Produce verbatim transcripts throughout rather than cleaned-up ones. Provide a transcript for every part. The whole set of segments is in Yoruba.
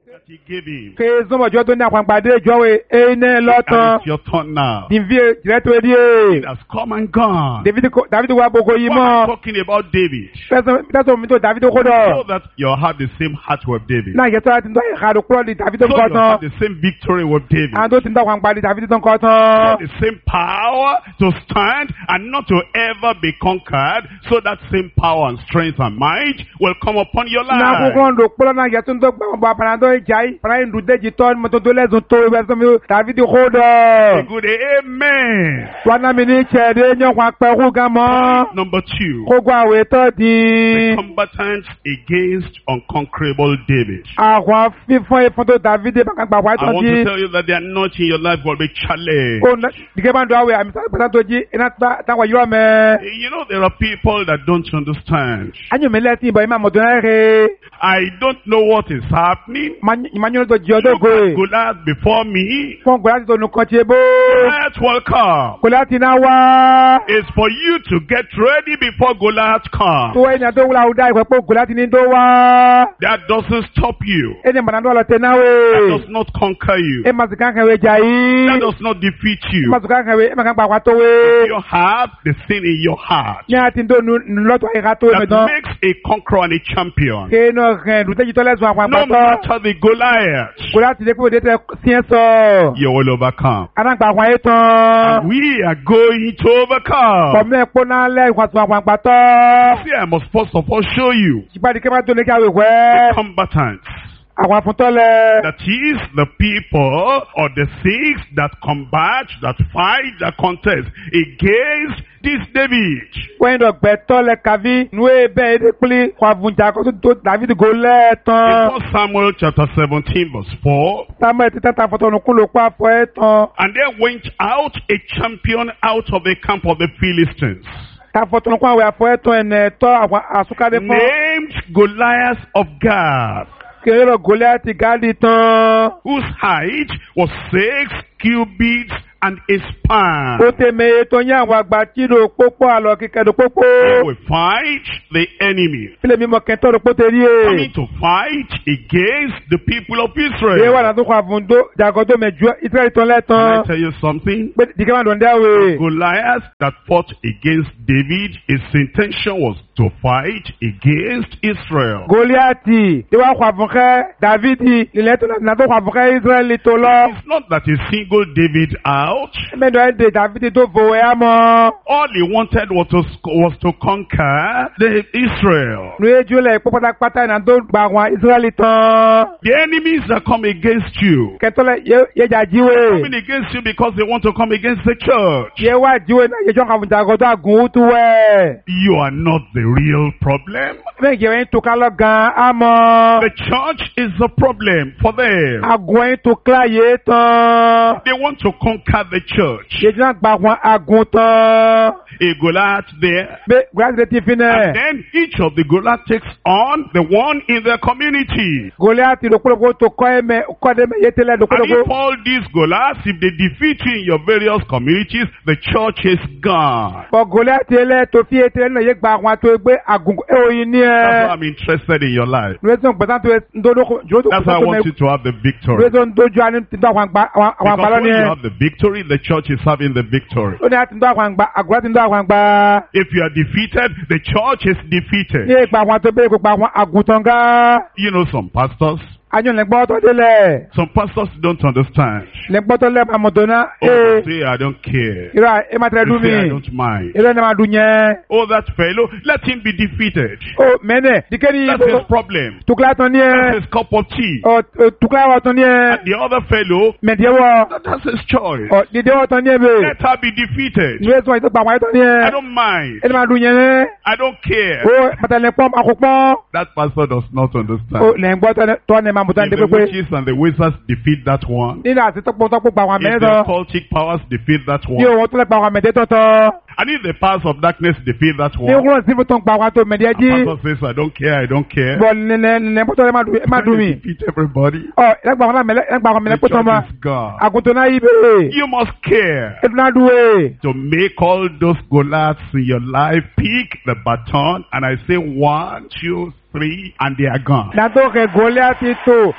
that he gave him. Ke zomo jo to ni akwangbade jowe ene lotan. And it's your turn now. Dinvie direto It edie. has come and gone. David ko David wa boko yi What I'm mo. talking about David. Peso peso mi to David ko So do. that you have the same heart with David. Na ye to ati ndo e khado kro di David So ko you have tan. the same victory with David. An to tin da akwangbade David ton ko You tan. have the same power to stand and not to ever be conquered. So that same power and strength and might will come upon your Na life. ko kon do polo na ye tun do gba ba pana do jai. Pana ndu deji ton mo to do lezun to e so mi David ko do. A good amen. Wana mi ni chede nyon kwa pe ku gan mo. Number two. Ko gwa we to The di. combatants against unconquerable David. Àwọn fífọ́n ifon tó David bá kan gbà wá I tó want to jí. tell you that they are not in your life will be challenged. Ó ná dìgẹ́ bá ń dọ̀ àwẹ̀ àmì sáré pẹ̀lú tó jí iná táwọn yọ̀ mẹ́. You know, there are people that don't understand. Ányò mi lẹ́sìn ìbọn ìmọ̀ àmọ̀tò náà rè. I don't know what is happening. Ìmọ̀ tó jí ọdọ́ Look gòrè. at Goliath before me. Fọ́n kò láti tó nu kan tiẹ̀ bó. Goliath will come. Kò láti náà wá. It's for you to get ready before Goliath comes. Tó ẹni àti òwúlà ọ̀dà ìpẹ́ pé kò láti ní tó wá. That doesn't stop you. Ẹni mọ̀nà tó lọ tẹ̀ náà That wẹ̀. does not conquer you. Ẹ máa sì kàn kẹ̀wé jà That yìí. does not defeat Ẹ you. máa sì kàn kẹ̀wé ẹ máa kàn gbà wá tó wẹ̀. You have the sin in your heart Ní àti tó nu lọ́tọ̀ àyíká tó ẹ̀mẹ̀ that tán. makes a conqueror and a champion. Kéènà rẹ̀ dùtẹ́jì tó lẹ́sùn àwọn No àpapọ̀. matter the Goliath, Kò láti dé pé òde tẹ sí ẹ sọ. you will overcome. Anágbà àwọn ayé And tán. we are going to overcome. Kọ̀mí ẹ̀pọ̀ náà lẹ́ ìwàsùn àwọn àgbà tán. See, I must first of all show you Ìpàdé kí wọ́n tó lé kí àwọn the ìwẹ́. combatants. Àwọn àfúntọ́lẹ̀. That is the people or the six that combat, that fight, that contest against this David. Wọ́n yìí gbẹ tọ́lẹ̀ kàví. Nùwé bẹ́ẹ̀ èdè pílí. Kò àfúnjà kó tó tó David gò lẹ́ In tán. First Samuel chapter seventeen verse four, Samuel ti tẹ́ta fọ́tọ̀nù kún ló pa fọ́ ẹ̀ tán. and there went out a champion out of the camp of the Philistines, Ta fọ́tọ̀nù kún àwọn àfọ́ ẹ̀ tán ẹ̀nẹ̀ tọ́ àwọn àsúkádé fún. named Goliath of Gath, Kèrè Goliath Gáàdì tán. whose height was six cubits and a span. Ó tẹ̀ mẹ́yẹ tó yín àwọn àgbà tí ló pópó àlọ́ kíkẹ́ ló pópó. We fight the enemy, Fílẹ̀ mímọ kẹ́ntọ́ ló póté rí e. coming to fight against the people of Ṣé wà Israel. látó kọ àfúndó jàgọ́dó mẹ́jọ Ísírẹ́lì tán Can I lẹ́tàn? tell you something? Pé dìgẹ́ máa dùn dáwé. Goliath that fought against David, his intention was to fight against Israel. Goliati tí wàá kọ àfúnkẹ́ Dàvídì ilẹ̀ tó náà tó kọ àfúnkẹ́ Ísírẹ́lì tó lọ. It's not that he singled David out. Mẹ́jọ ẹ̀ dé Dàvídì tó fò ẹ̀ mọ́. All he wanted was to, was to conquer the Israel. Nu ejú lẹ̀ pọ́ pátápátá ìnà tó gba àwọn Ísírẹ́lì tán. The enemies that come against you, Kẹ́tọ́lẹ̀ yẹjà jíwé. coming against you because they want to come against the church. Yẹ wá jíwé náà yẹjọ́ kàfún jàgọ́dó àgùn tó wẹ̀. You are not the real problem. Méjì ẹ̀yìn tó kálọ̀ gan àmọ́. The church is the problem for them. Àgùn ẹ̀yìn tó kíláyé tán. They want to conquer the church. Yẹjọ́ náà gba àwọn àgùn tán. A Goliath there. Bẹ́ẹ̀ Goliath ti fi And náà. then each of the Goliath takes on the one in their community. Goliath lókòlókò tó kọ́ ẹ̀mẹ́ kọ́ ẹ̀mẹ́ yé tẹ́lẹ̀ And lókòlókò. if all these Goliaths, if they defeat you in your various communities, the church is gone. Bọ̀ Goliath ẹlẹ́ tó fi yé tẹ́lẹ̀ náà yé gba àwọn àti gbé àgùn ẹ̀wọ̀n ní That's why ẹ̀. I'm interested in your life. Lóòótọ́ gbẹ̀sán tó ndódókò jòdó That's why I want you to have the victory. lóòótọ́ ndójú àní ti dọ́ àwọn àgbà àwọn Because àgbà when lọ́ni you ẹ̀. have the victory, the church is having the victory. Lónìí àti ndọ́ àwọn àgbà àgùrá ti ndọ́ àwọn àgbà. If you are defeated, the church is defeated. Yé gba àwọn àti bẹ́ẹ̀ gba àwọn àgùntàn gá. You know some pastors, Àjọ lẹ́gbọ́ tó délẹ̀. some pastors don't understand. Lẹ́gbọ́ tó lẹ́ àmọ̀tò náà. Oh, Ee they say, I don't care. irọ́ ẹ má tẹ̀lé They dùn say, I mí. don't mind. Irọ́ ẹ̀ máa dùn yẹn. Oh, that fellow, let him be defeated. Ó mẹ́nẹ̀ dìkẹ́ni That's his problem. tukula tán ní ẹ̀. That's his cup of tea. Ọ̀ tukula wọ̀ tán ní ẹ̀. And the other fellow, Mẹ̀díẹ̀ wọ̀. that- that's his choice. Ọ̀ dídé wọ̀ tán ní ẹ̀ bẹ́ẹ̀. Let her be defeated. Ìwé sọ ìtọ́gbà wáyé tán ní I ẹ̀. don't mind. Ẹni máa dùn yẹn ní. I don't care. Ó pàtàkì pọ́n àkópọ́n. That pastor does not Ó understand. lẹ́gbọ́ tọ́ ní máa mú tán If dé the pépé. witches and the wizards defeat that one, Nínú àti tọ́pọ̀tọ́pọ̀ gba àwọn if àmẹ́rẹ́ the tán. occultic powers defeat that Bí one, òun tó lẹ́ gba àwọn àmẹ́dẹ́ tán tán. and if the powers of darkness defeat that Bí one, wọ́n sì fún tó ń gba àwọn tó mẹ̀díẹ̀ jí. and pastor says, I don't care, I don't care. Bọ̀ lẹ́lẹ́lẹ́ tó lẹ́ máa dùn mí. Defeat everybody. Ọ̀ ẹgbà àwọn àmẹ́lẹ́ pọ̀ The tán ma. church is gone. Àgùntàn náà yí bẹ́ẹ̀. You must care Ẹ̀dùn náà dùn wẹ̀. to make all those Goliaths in your life pick the baton, and I say one, two, three, and they are gone. Nàtó kẹ Goliath tó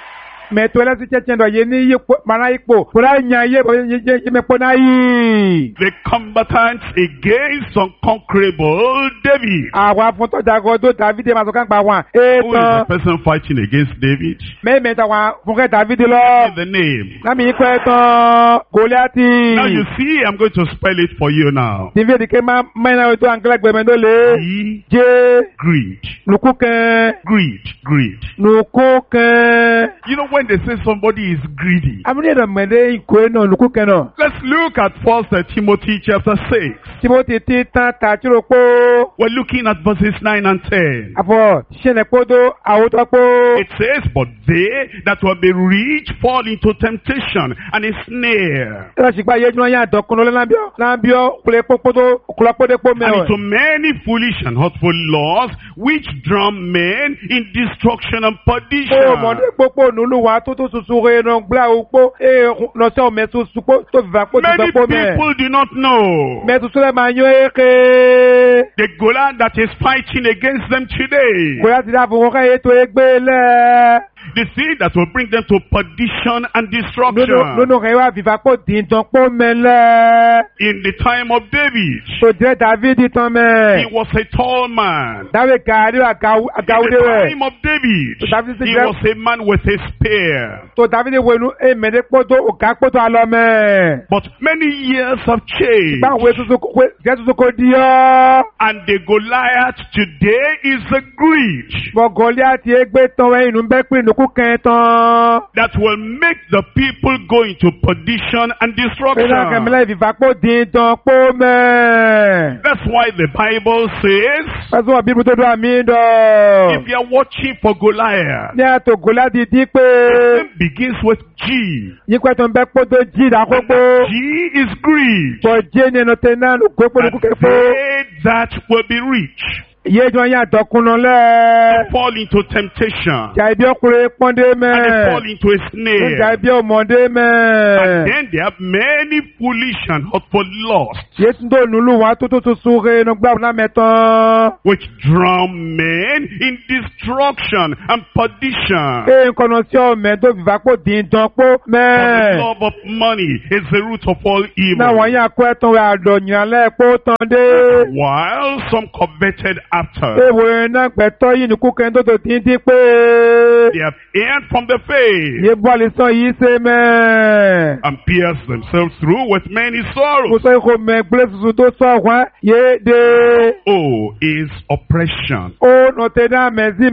Mẹ̀tọ́ ẹlẹ́sìn chẹ́chẹ́ dọ̀ yé ní yípo mana ipò. Kúrẹ́ yàn yé bọ̀ yé yé yé mẹ́pọ̀ náà yìí. The combatants against unconquerable David. Àwọn afúntọ́jàgọ́ tó David máa sọ ká gbà wọn. Who is the Ètò person fighting against David? mẹ́mẹ́ta wọn fúnkẹ́ David lọ. In the name. Lámì ikú ẹ̀tàn Goliati. Now you see, I'm going to spell it for you now. David ké máa mẹ́rin ètò àǹkẹ́lẹ́ gbẹ̀mẹ́dó lé. E, Jẹ́ greed. nùkú kẹ́. Greed. Greed. Nùkú kẹ́. You know when they say somebody is greedy. Amúlẹ̀ ìdàmẹ́dẹ́ ikú ẹ̀ náà nùkú kẹ́ náà. Let's look at First Timothy chapter six. Timothy ti tán tàjúrò pé We're looking at verses nine and ten. àfọ̀ ṣẹlẹ̀ kódó àwòtọ́ pé It says, but they that will be rich fall into temptation and a snare, ẹ̀rọ ṣìgbà yéjú náà yà dọ̀kun lọ́lẹ́ lábíọ́ lábíọ́ kúlẹ̀ pópótó kúlọ̀ pódé pó and mẹ́wọ̀. into many foolish and hurtful laws, which drown men in destruction and Ó perdition. mọ̀dé pópó nùlùwà tó tó susu rẹ̀ náà gbá òpó ẹ̀ lọ́sẹ̀ ọ̀mẹ́ tó supó tó fìfà pó tó Many sọ pó mẹ́. people do not know Mẹ́tù sílẹ̀ máa yọ éke. the Goliath that is fighting against them today. Kò yá ti dá fún wọn káyé tó égbé lẹ̀. The thing that will bring them to perdition and destruction. Nínú rẹ̀ wá fìfà pó dìntàn pó mẹ́lẹ̀. In the time of David, Tó jẹ́ David tán mẹ́. he was a tall man. Dáwé gàrí In àgàwúdé the rẹ̀. time of David, David he said- was a man with a spear. Tó David wẹnu èmẹ̀dẹ́ kpótó òkà kpótó alọ́ mẹ́. But many years have changed. Báwo tuntun kò jẹ́ tuntun kò di ọ́. And the Goliath today is a greed Bọ̀ Goliath yé gbé tán wẹ̀ inú bẹ́ pín ìnùkú kẹ́ tán. that will make the people go into perdition and Pẹ̀lú destruction. àkànmílẹ̀ ìfìfà kpó dín tán kpó mẹ́. That's why the Bible says, Pẹ̀sùn wà bíbu tó dún àmì dọ̀. if you are watching for Goliath, Ní àtò Goliath di pé. it begins with G. Yín pẹ́ tó ń bẹ́ kpótó jí ìdákókó. G is greed. Bọ̀ jẹ́ ní ẹnu tẹ̀ náà ló kó kpó And nùkú kẹ́ kpó. they that will be rich Yé jọ yín àtọkùnà lẹ̀. fall into temptation Jà ibi ọkùnrin pọ́ndé and they fall mẹ́. into a Jà snare. ibi ọmọdé mẹ́. And then they have many foolish and hurtful lusts, Yesu tó nulu wa tó tó tó sóre no gbà na mẹ́tàn. which drown men in destruction and perdition. Ee nkọ̀nà sí ọ̀mẹ́ tó fìfà pò dín tán pò For the mẹ́. love of money is the root of all Náà evil. wọ́n yà kó ẹ̀tàn rẹ̀ àdọ̀yìn alẹ́ pò tán dé. While some coveted after, Èwo iná gbẹ̀tọ́ yìí ní kúkẹ́ tó tó dín dín pé. they have erred from the faith Yé bọ́ọ̀lì sàn yìí ṣe mẹ́. and pierced themselves through with many Kò sorrows. sọ ìkó mẹ́ gbélé tuntun tó sọ wọ́n yé dé. Oh, is oppression. Ó nà tẹ̀ náà mẹ́sí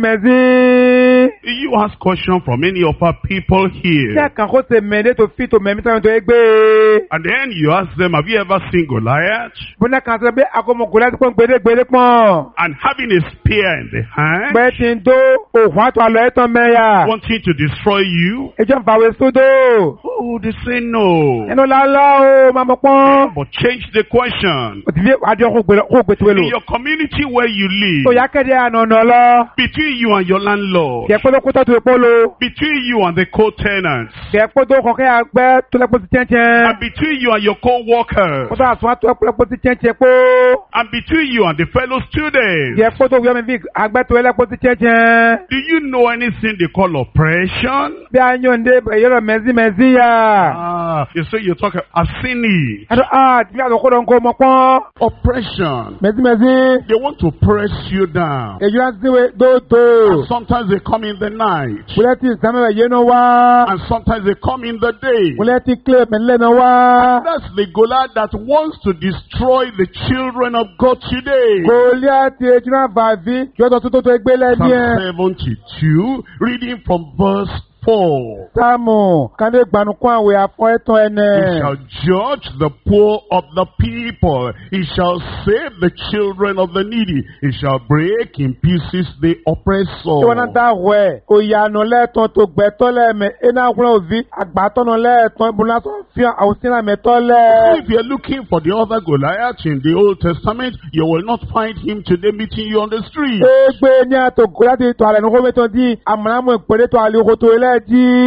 mẹ́sí. You ask question from any of our people Ṣé here, àkànkó ṣe mẹ́ndé tó fi tó mẹ́mí sáyẹn tó yẹ gbé? and then you ask them, have you ever seen Goliath? Bùnà kan sọ pé akọmọkùnrin láti pọ́n gbédégbédé pọ́n. And having a spear in the hand, Bẹ́ẹ̀ ti ń dó òhun àtọ̀ àlọ́ ẹ̀tàn mẹ́yà. wanting to destroy you. Ìjọ ń fàwé sódò. Oh, they say no. Ẹnu lálọ́ o, máa mọ̀ pọ́n. But change the question. Òtí fi adé ọkọ̀ gbé tó In wélo. your community where you Tó live, yá kéde àná ọ̀nà lọ. between you and your landlord, Kẹ̀ pé tó kó tọ́tù epo lo. between you and the co-tenants, Kẹ̀ pé tó kọ̀kẹ́ àgbẹ̀ tó lẹ́pọ̀ sí chẹ́nchẹ́n. and between you and your co-workers, Kó tó àsùn àtọ́ lẹ́pọ̀ sí chẹ́nchẹ́n pé. and between you and the fellow students, Kẹ̀ pé tó wíwọ́ mi fi àgbẹ̀ tó lẹ́pọ̀ sí chẹ́nchẹ́n. do you know anything they call oppression? Bí a yàn dé yọ̀rọ̀ mẹ́sí mẹ́sí yà. Ah, you say you talk, I've seen it. Ẹ̀dọ̀ ah tí a lọ kó dọ̀ ń kó mọ̀ pọ́n. Oppression. Mẹ́sí mẹ́sí. They want to press you down. Èyí á sí wé dóòtò. And sometimes they come in the night. Bùlẹ́tì ìsámẹ́wẹ̀ yé náà wá. And sometimes they come in the day. Bùlẹ́tì kílẹ̀ mẹ́lẹ́ náà wá. That's the Goliath that wants to destroy the children of God today. Goliati ejuna vavi yọtọ tó tó tó ẹgbẹ́ lẹ́ni Psalm ẹ̀. seventy-two, reading from verse four. Sáàmù kàndé gbanukun àwẹ̀ àfọ ẹ̀tàn He ẹ̀nẹ̀. shall judge the poor of the people. He shall save the children of the needy. He shall break in pieces the oppressor. Tí wọ́n náà dá wẹ̀ òyànà lẹ́ẹ̀tàn tó gbẹ̀tọ́ lẹ́ẹ̀mẹ̀ iná kúnlẹ̀ òvi àgbàtọ́nà lẹ́ẹ̀tàn ìbùnà tó fi àwòsínà mẹ́tọ́ lẹ́. If you're looking for the other Goliath in the Old Testament, you will not find him today meeting you on the street. Égbé ní àtò Goliati tó àlẹ́ nìkó mẹ́tọ́ di àmàlámù ìpèrè tó àlẹ́ ìkótó ẹlẹ́ẹ̀dì.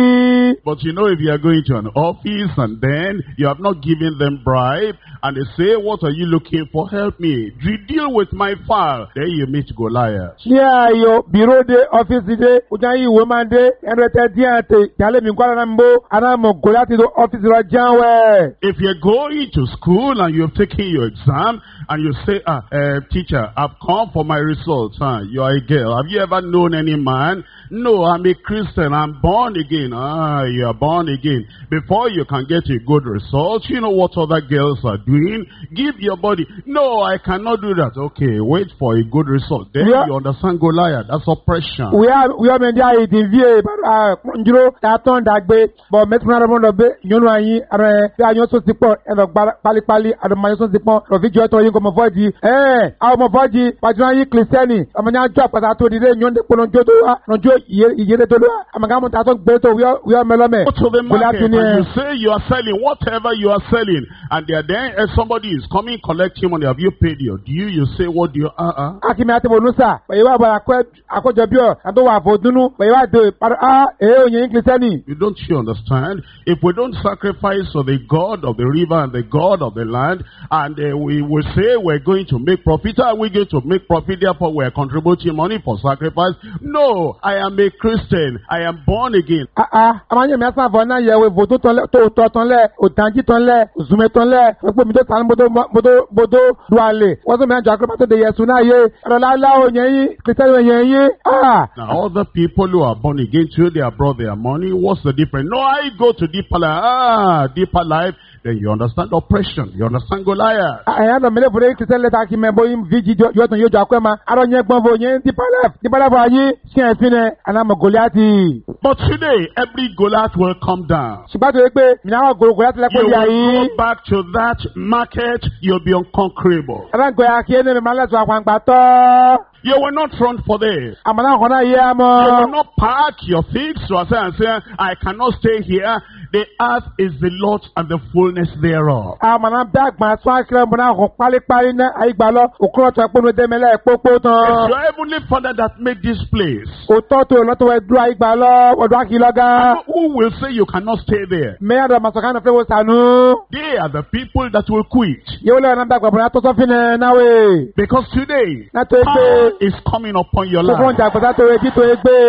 yín. But you know, if you are going to an office and then you have not given them bribe, and they say, what are you looking for? Help me. Deal with my file. Then you meet Goliath. Ní ayò bíró dé ọ́fíìsì dé, ojú ayé ìwé máa dé, ẹnu ẹ̀tẹ̀ díẹ̀ àti ìyálé mi kọ́ ara mi bó, ara mọ̀ Goliath tó ọ́fíìsì lọ jáwé. If you're going to school and you've taken your exam, and you say, ah, uh, teacher, I've come for my results. Huh? You are a girl. Have you ever known any man? No, I'm a Christian. I'm born again. Ah, you are born again. Before you can get a good result, you know what other girls are doing? Give your body. No, I cannot do that. Okay, wait for a good result. Then Yeah. you understand Goliath. That's oppression. We are we are media ìdí vie ah njuro tààtàn dàgbé bọ̀ mẹ́tìmọ́ àrẹ mọ́ lọ bẹ́ yọnu ayin àrẹ bí a yọ sọ sí pọ̀ ẹ̀rọ pálípálí àrẹ máa yọ sọ sí pọ̀ rọ̀fí jọ ẹ̀tọ́ yín kò mọ̀ fọ́ọ̀jì ẹ̀ àwọn ọmọ fọ́ọ̀jì pàjùmọ̀ yín kìrìsìtẹ́nì ọmọ yẹn àjọ àpàtà tó dìde yọ̀n dé pọ̀nà jọ tó wá nàjọ ìyẹ́dẹ́ tó lọ́wọ́ àmàgàmù tààtàn gbé tó wíọ́ mẹ́lọ́mẹ́. Go to the market and you say you are selling whatever you are selling, and there then uh, somebody is coming collecting money. Have you paid your due? You say, what do you? Uh uh. Akimi ati bonusa, pẹ̀lú wa bọ̀ àkójọ bí ọ̀ àti wà fòdúnú pẹ̀lú wa dé padà á èyí òyìn yín kìrìsìtẹ́nì. You don't you understand? If we don't sacrifice to the God of the river and the God of the land, and uh, we will say we're going to make profit, are we going to make profit? Therefore, we're contributing money for sacrifice. No, I am a Christian. I am born again. Ah ah, àmàyàn mi àsàn àfọ̀ náà yẹ wo ìbòtú tó tọ́ tán lẹ̀, òtànjí tán lẹ̀, òzùmẹ̀ tán lẹ̀, gbogbo mi tó tàn bòdó bòdó bòdó dualè. Wọ́n tún mi àjọ àkọ́rọ́ pàtó de yẹ̀sùn náà yé. Ẹ̀rọ láńlá òyìn yín, kìrìsìtẹ́nì òyìn yín. Ah. Now, other people who are born again too, they have brought their money. What's the difference? No, I go to deeper life. Ah, deeper life. Then you understand oppression. You understand Goliath. Àyàn lọ mílẹ̀ fúnra kìrìsìtẹ́nì lẹ́ta kí mẹ́ bóyá fíjì yóò tún yóò jọ àkọ́ ẹ̀ ma. Arọ yẹn gbọ́n fún yẹn deeper life. Deeper life ayé ṣé ẹ̀ fi nẹ anamọ̀ Goliath. But today, every Goliath will come down. Ṣùgbọ́n tó yẹ pé mìíràn Goliath lẹ́kọ̀ọ́ You di ayé. will go back to that market, you'll be unconquerable. Ẹ̀rọ yà kí ẹni mi máa lẹ́sọ̀ àpàǹpà tọ́. You will not run for this. Àmàlà ọ̀kan náà yé You àmọ́. will not park your things to say and say, I cannot stay here. The earth is the Lord and the fullness thereof. Àmàlà bí àgbà sọ àkìrẹ́ ọmọ náà kò pálípálí náà àyígbà lọ. Òkúrọ̀ tó ẹ̀pọ̀ ní dẹ́mẹ́lẹ́ pópó It's tán. your heavenly Father that made this place. Òtọ́ tó lọ́tọ̀ wẹ̀ dúró àyígbà lọ. Ọ̀dọ́ àkìlọ́gá. And who will say you cannot stay there? Mẹ́rin àdọ̀ màsọ̀ká náà fẹ́ wo sànú. They are the people that will quit. Yóò lẹ́yìn náà dàgbà bọ̀ náà tó sọ́fin náà náà wẹ̀. Because today, Náà tó gbé. power is coming upon your Gbogbo life. ìjà àgbàdá tó etí tó gbé.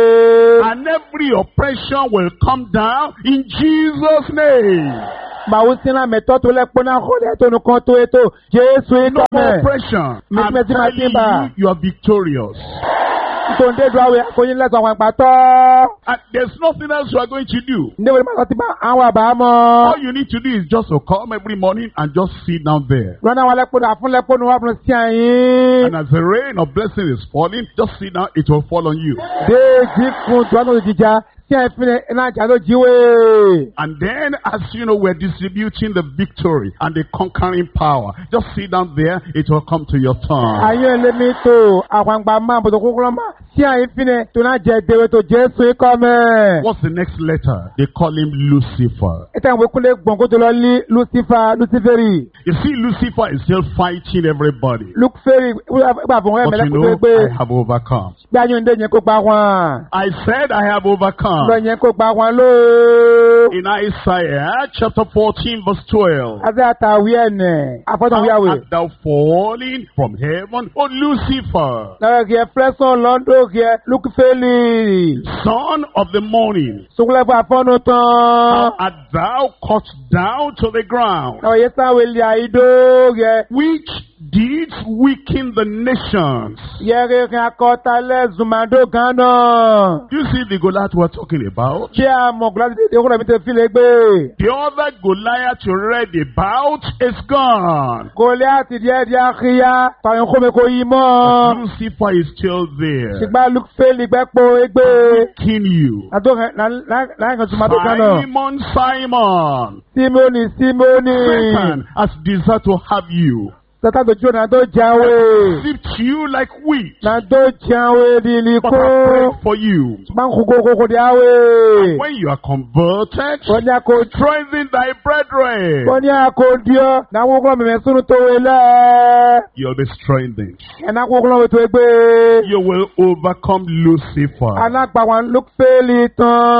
And every oppression will come down in Jesus' name. Màá sínú àmẹ́tọ́ tó lẹ́pọ̀ náà kọ́ lẹ́ tó nìkan tó ètò. Jésù No more ìkọ́mẹ̀. oppression. Me- I'm me- me- telling me- you, you are victorious. Tòǹdé dùn àwẹ̀ àkóyún lẹ́sọ̀ àwọn àgbà tọ́. And there's nothing else you are going to do. Ndéwèé máa sọ ti bá àwọn àbá mọ́. All you need to do is just to come every morning and just sit down there. Lọ́nà àwọn lẹ́pọ̀ náà fún lẹ́pọ̀ náà wà fún sí àyín. And as the rain of blessing is falling, just sit down, it will fall on you. Déèjì fún tùwánà òjìjà sí àìfin iná ìjà ló jíwé. And then, as you know, we're distributing the victory and the conquering power. Just sit down there, it will come to your tongue. Ayé ẹlẹ́mi tó àwọn àgbà máa bọ̀dọ̀ kúkúrọ́ máa sí àìfin tó náà jẹ dèwé tó Jésù ikọ́ mẹ́. What's the next letter? They call him Lucifer. Ìtàn ìwé kúlẹ̀ gbọ̀n kó tó lọ lé Lucifer Luciferi. You see, Lucifer is still fighting everybody. Luciferi gbà fún wọn But ẹ̀mẹ́lẹ́ you kó know, tó gbé. I have overcome. Bí ayé ndé yẹn kó pa wọn. I said I have overcome. Lọ yẹn kó pa wọn lóò. In Isaiah chapter fourteen verse twelve. Àti àtàwí ẹ̀nẹ̀. Àfọ́tàn How wíyàwó. art thou falling from heaven, O Lucifer, Lọ́wọ́ kí ẹ fẹ́sán lọ́dọ̀ kí ẹ Luciferi. son of the morning? Sùkúlẹ̀ fún àfọ́nù tán. How art thou cut down to the ground, Lọ́wọ́ yẹ sáwé ilé àìdó yẹ. which deeds weaken the nations? Yẹ́rẹ́ kí akọ́talẹ̀ Zumado Gánà. You see the Goliath we're talking about? Ṣé àmọ̀ Gòláṣí ti dé kúrò mi tẹ fi lè gbé? The other Goliath you read about is gone. Gòláṣí díẹ̀ díẹ̀ àkíyá. Tàyọ̀ kó mi kò yí mọ́. Lucifer is still there. Ṣùgbọ́n Luciferi gbẹ́pọ̀ égbé. King you. Àdó láyìn kan Zumado Gánà. Simon, Simon. Símónì Símónì. Satan has desired to have you. Satan to Jonah do jawe. Sift you like wheat. Na do jawe di But I liko. prayed for you. Man kuko kuko diawe. When you are converted, Konya ko strengthen thy brethren. konya ko dio. Na kuko me mesunu to wele. You'll be strengthened. Na kuko we to egbe. You will overcome Lucifer. Anak bawan look feli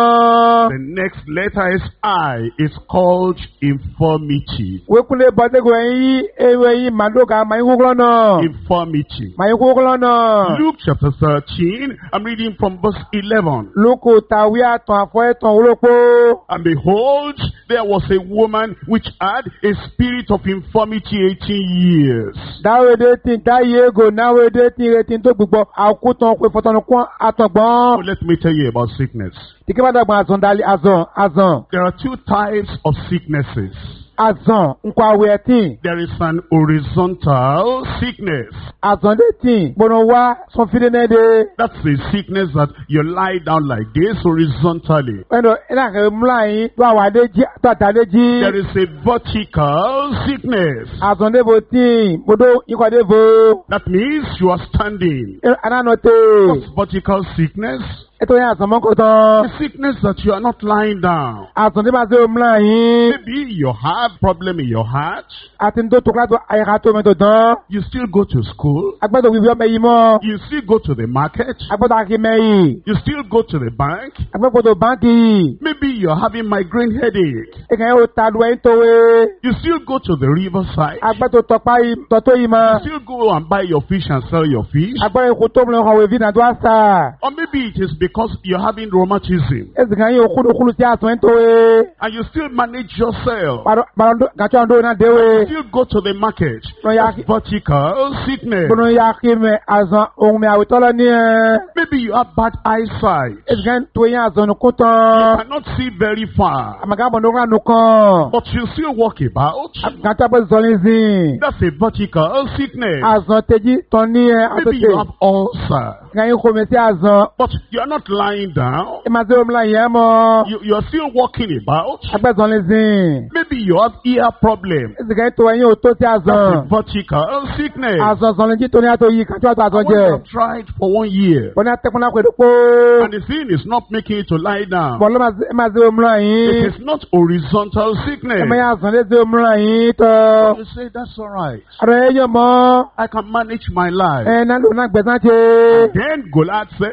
ton. The next letter is I. It's called infirmity. We kule bote go yi ewe yi mandoka mai kuko no. Infirmity. Mai kuko no. Luke chapter thirteen, I'm reading from verse eleven. Luku tawia ton afo ton ulopo. And behold, there was a woman which had a spirit of infirmity eighteen years. Dawede tin dayego nawede tin retin to gbogbo akutan pe fotonu kun So atogbon. let me tell you about sickness. Tike ba dagba azon dali azon azon There are two types of sicknesses. azon nkwa wetin There is an horizontal sickness. azon de tin bono wa son fide ne de That's a sickness that you lie down like this horizontally. eno ina ke mlai to awade ji to atade There ji is a vertical sickness. azon de bo tin bodo iko de bo That means you are standing. ana no te What's vertical sickness? eto ya azon mo ko ton A sickness that you are not lying down. azon de ba se mlai Maybe you have problem in your heart. atin to to kla to ayika to me to dan You still go to school. agbedo wi bi o me yi mo You still go to the market. agbedo aki me yi You still go to the bank. agbedo banki yi Maybe you're having migraine headache. eke o ta do en to we You still go to the riverside. agbedo to pa yi to to yi ma You still go and buy your fish and sell your fish. agbere ko to mlo ho we vi na do asa Or maybe it is because you're having rheumatism. ezi kan yi okudu kulu ti aso en to we And you still manage yourself. baro baro gacho ando na de You we still go to the market. no ya That's vertical sickness. bono ya ki me azan ohun me awitolo ni e Maybe you have bad eyesight. ezi kan to yi azan nu ko You tan cannot see very far. amaga bono ra nu kan But you still walk about. gacho bo zolin zin That's a vertical sickness. azan teji ton ni e Maybe you asote have ulcer. kan yi ko me si azan But you are not lying down. e ma se o mla yen mo You, you are still walking about. agbe zolin zin Maybe you have ear problem. ezi kan to yin o to si That's a azan vertical sickness. azan zolin ji to ni ato yi gacho ato azan When you je have tried for one year bọ́ni atẹ́kùn náà pẹ̀lú pé and the thing is not making you to lie down, bọ́ọ̀lù máa ṣe òmùrà it yín is not horizontal sickness. ẹ̀mẹ́ yà sàn lé ṣe òmùrà yín tọ́ You say, that's all right. àrò ẹ̀ yọ̀ mọ́ I can manage my life. ẹ̀ náà ló náà gbẹ̀sán ṣe Then Goliath said,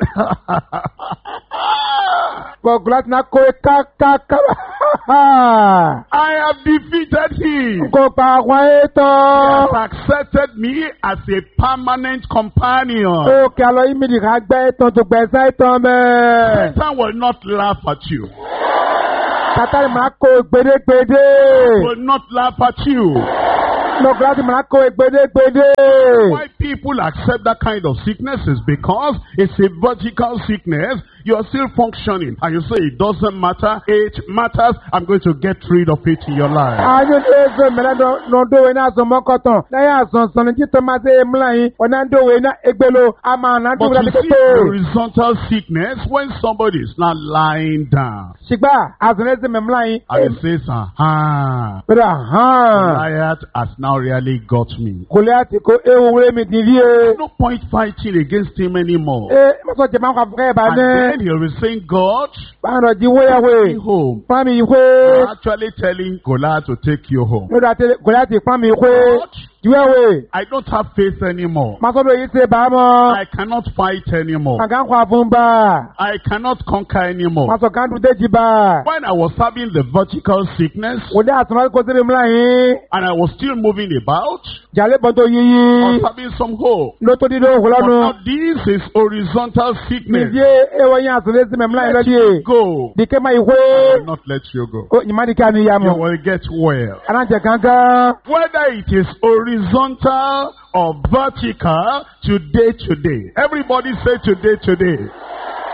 bọ́ọ̀gù láti náà kó kákáká I have defeated him. kó pa àwọn ẹ̀ He tọ́ has accepted me as a permanent companion. ó kí alọ́ yín mi nìkan gbẹ́ tán tó gbẹ̀sán tán mẹ́ Satan will not laugh at you. kátàrí máa kó gbèdégbèdé Will not laugh at you. lọ́gù láti máa kó gbèdégbèdé. Why people accept that kind of sickness is because it's a vertical sickness. You are still functioning. And you say, it doesn't matter. It matters. I'm going to get rid of it in your life. Anyo eze mele no do we na so mokoton. Na ya so so ni to ma se mlan ona do we na egbelo ama na do But we you na see to. horizontal sickness when somebody is not lying down. Sigba azun eze me mlan. And he says, aha, Pero ha. Goliath has now really got me. Goliath ko ewu we mi ti vie. No point fighting against him anymore. Eh mo so je ma kwa fre ba And ne. then he'll be saying, God, Ba ro ji we ya take me we. home. Pa mi You're we. actually telling Goliath to take you home. No da te Goliath pa mi we. God, Jiwe we. I don't have faith anymore. Ma so do yi se ba mo. I cannot fight anymore. Ma kan kwa fun ba. I cannot conquer Ma anymore. so kan du de ji ba. When I was having the vertical sickness O de asuma ko se mlan. and I was still moving about, Jale bon to I yi. was having some hope. Lo to di do But hulanu. now this is horizontal sickness. Nidie ewo yin asule si memla ilo die. Go. Dike ma I ihwe. will not let you go. O nyima dike ani You yamu. will get well. Ananje gangan. Whether it is horizontal or vertical, today, today. Everybody say today, today.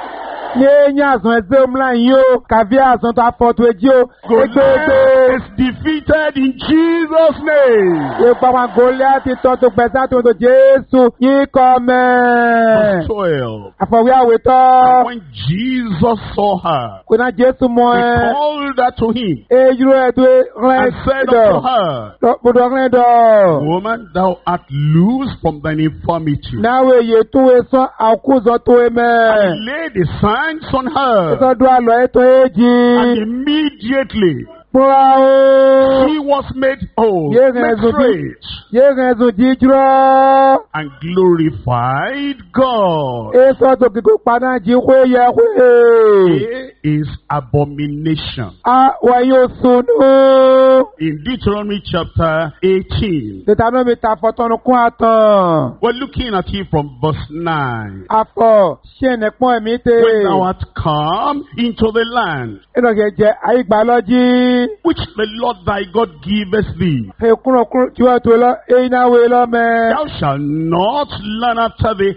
Nye azon eze omla yo. Kavi azon to afotu ejo. Goliath is defeated in Jesus' name. Ye pa Goliath to to pesa to to Jesu. Yi come. Verse twelve. Afowi And aweto. when Jesus saw her, Kuna Jesu mo he e. called her to him Ejuru edu and said unto ren her, do. Bodo ren do. Woman, thou art loosed from thine infirmity. Nawe ye tu eso akuzo to And eme. he laid his hands on her, Eso do alo eto and eji. immediately Pura o. she was made whole, Yes, made yes, yes. straight, Ye rezu jijro. and glorified God. Eso to kiko pana ji hwe ye hwe. Here is abomination. A wa yo sunu. In Deuteronomy chapter eighteen, Deuteronomy ta fotonu kun atan. we're looking at it from verse nine. Afọ ṣe ne pon emi te. When thou art come into the land Eno ke je ayigbaloji. which the Lord thy God giveth thee, E kuro kuro ti wa to lo e na we lo me. thou shalt not learn after the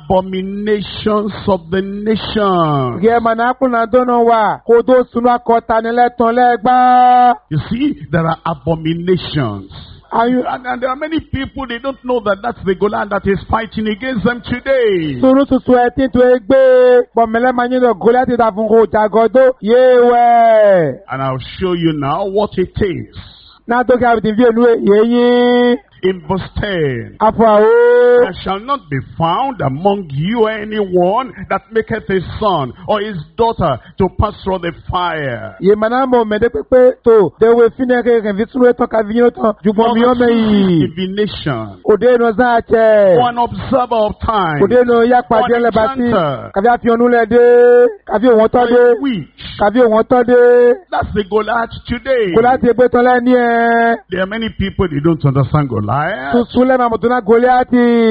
abominations of the nation. Ge mana kuna dono wa ko do sunu akota ni leton legba. You see, there are abominations. Ayu And, and there are many people, they don't know that that's the Goliath that is fighting against them today. sunu tutu etin to egbe. Bo mele ma yin do Goliath ta fun ko jagodo. Ye we. And I'll show you now what it is. Na to ka bi vi enu ye yin. In verse ten, Afọ awo. there shall not be found among you anyone that maketh his son or his daughter to pass through the fire. Ye mana mo me de pepe to. De we fine ke ke vi sunu eton ka vi yin to. Jugbon mi o me yi. Divination. Ode no za che. One observer of time. Ode no ya pade One le bati. enchanter. Kavi afi onu le de. Kavi won to de. A witch. Kavi won to de. That's the Goliath today. Goliath egbe ton le ni e. There are many people, they don't understand Goliath. Tutu le ma mo tuna Goliath.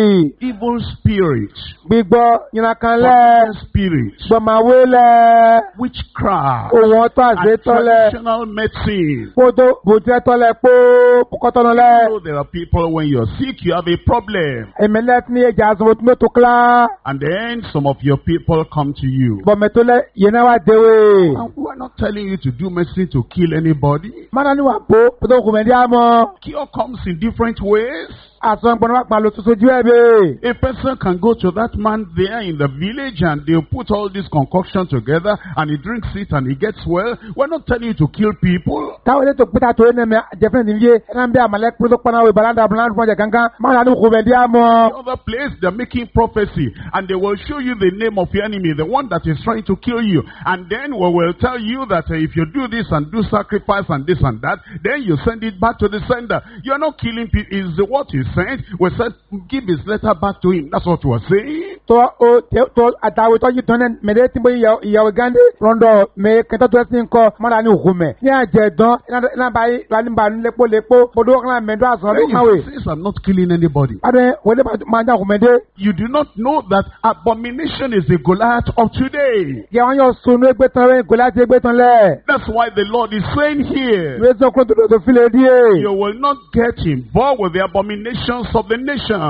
Evil spirit. Gbigbo yina kan le. Forbidden spirit. Gbọmawe le. Witchcraft. Ohun ọtọ And àṣẹ tọ́lẹ̀. traditional medicine. Kódó bòtí tọ́lẹ̀ pó kọ́tọ́nù lẹ̀. So there are people, when you're sick, you have a problem. Èmẹ́lẹ́ tí ní ẹja àzọ̀wò tí mo tó kílá. And then some of your people come to you. Bọ̀mẹ̀ tó lẹ̀ yẹn náà wá déwé. And we're not telling you to do medicine to kill anybody. Mọ́nà ni wà pó pẹ̀tọ́ kùmẹ̀dí àmọ́. Cure comes in different ways. Àsọ̀ ìpọ̀nà wà pàlọ́ tuntun jú ẹ̀ bẹ́ẹ̀. A person can go to that man there in the village and they'll put all this concoction together and he drinks it and he gets well. We're not telling you to kill people. Táwọn ilé tó pété àtò ẹni ẹ̀mẹ́ jẹ́fẹ́ ní iye ẹ̀nà bí àmàlẹ́ pẹ̀lú pọ̀nà wẹ̀ bàlá bàlá fún ọjà kankan. Mọ́nà ni kùmẹ̀dí àmọ́. The other place, they're making prophecy and they will show you the name of your enemy, the one that is trying to kill you. And then we will tell you that uh, if you do this and do sacrifice and this and that, then you send it back to the sender. You're not killing people. Is what he sent. We said, give his letter back to him. That's what we're saying. Tó o tó àtàwọn ìtọ́jú tó ní mẹ̀lẹ́ tí mo ìyàwó gánde rọ́ndọ̀ mẹ́ kẹtọ́ tó ẹsìn kọ́ mọ́nà ni òkùnmẹ̀. Ní àjẹ̀dán iná báyìí lánìbà lépo lépo bodò kan mẹ́dọ́ àsọ̀rọ̀ When ló kàwé. you say, I'm not killing anybody. Adé wọlé máa ń dá òkùnmẹ̀ dé. You do not know that abomination is the Goliath of today. Yẹ wọn yọ sunu egbe tán rẹ̀ gòlá ti egbe tán lẹ̀. That's why the Lord is saying here, Ìwé sọ kúrò tó tó fi lè díè. you will not get involved with the abominations of the nation.